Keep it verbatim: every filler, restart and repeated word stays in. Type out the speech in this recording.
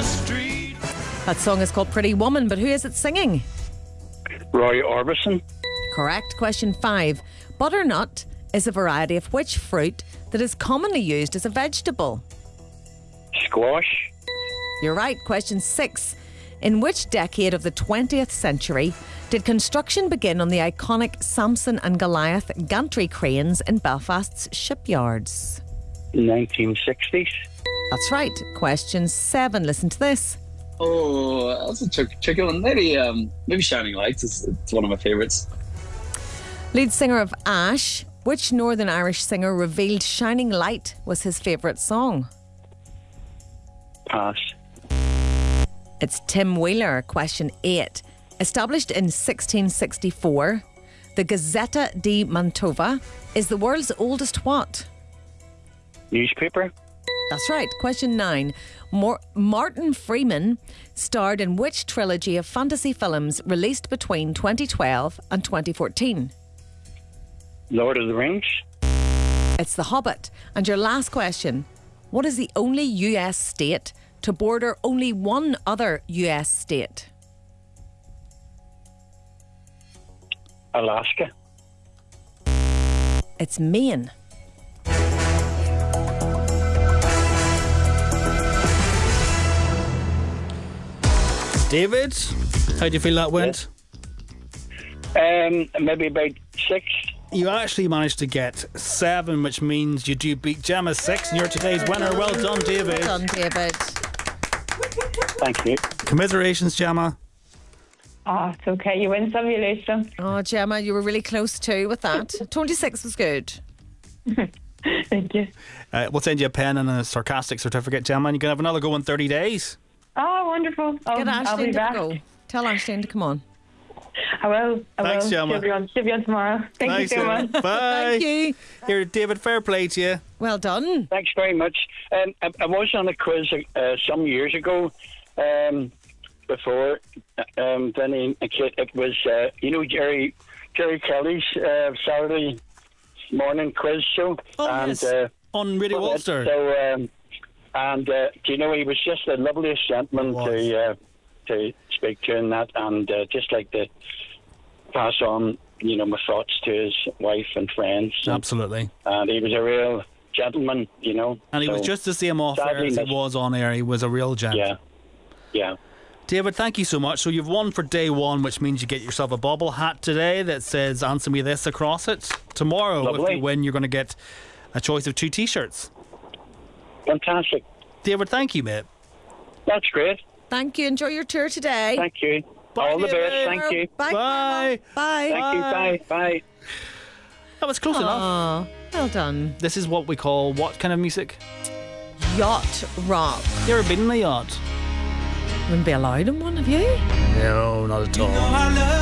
street. That song is called Pretty Woman, but who is it singing? Roy Orbison. Correct. Question five. Butternut is a variety of which fruit that is commonly used as a vegetable? Squash. You're right. Question six. In which decade of the twentieth century did construction begin on the iconic Samson and Goliath gantry cranes in Belfast's shipyards? nineteen sixties. That's right. Question seven. Listen to this. Oh, that's a trick, tricky one. Maybe, um, maybe Shining Lights is it's one of my favourites. Lead singer of Ash, which Northern Irish singer revealed Shining Light was his favourite song? Pass. It's Tim Wheeler. Question eight. Established in sixteen sixty-four, the Gazzetta di Mantova is the world's oldest what? Newspaper. That's right. Question nine. Mor- Martin Freeman starred in which trilogy of fantasy films released between twenty twelve and twenty fourteen? Lord of the Rings. It's The Hobbit. And your last question. What is the only U S state to border only one other U S state? Alaska. It's Maine. David, how do you feel that went? Um, maybe about six. You actually managed to get seven, which means you do beat Gemma six, and you're today's winner. Well done, David. Well done, David. Thank you. Commiserations, Gemma. Oh, it's okay. You win some, you lose some. Oh, Gemma, you were really close too with that. twenty-six was good. Thank you. Uh, we'll send you a pen and a sarcastic certificate, Gemma, and you can have another go in thirty days. Oh, wonderful. Oh, Get I'll be Aisling to back. go. Tell Aisling to come on. I will. I Thanks, will. Gemma. She'll be on, she'll be on tomorrow. Thank Thanks, you so Gemma. much. Bye. Thank you. Here, David, fair play to you. Well done. Thanks very much. Um, I, I was on a quiz uh, some years ago. Um, before um, then it, it was uh, you know Jerry Jerry Kelly's uh, Saturday morning quiz show. Oh, and yes. uh, On Radio well, Ulster. So um, and uh, do you know he was just the loveliest gentleman to uh, to speak to in that, and uh, just like to pass on you know my thoughts to his wife and friends. Absolutely. And he was a real gentleman, you know. And he so, was just the same off air sadly as he missed. was on air. He was a real gent. Yeah, yeah. David, thank you so much. So you've won for day one, which means you get yourself a bobble hat today that says "Answer Me This" across it. Tomorrow, Lovely. if you win, you're going to get a choice of two T-shirts. Fantastic. David, thank you, mate. That's great. Thank you. Enjoy your tour today. Thank you. Bye, All the David. best. Thank you. Bye. Bye. Bye. Thank you. Bye. Bye. That was close enough. Aw, well done. This is what we call what kind of music? Yacht rock. You ever been in a yacht? Wouldn't be allowed in one, have you? No, not at all. I love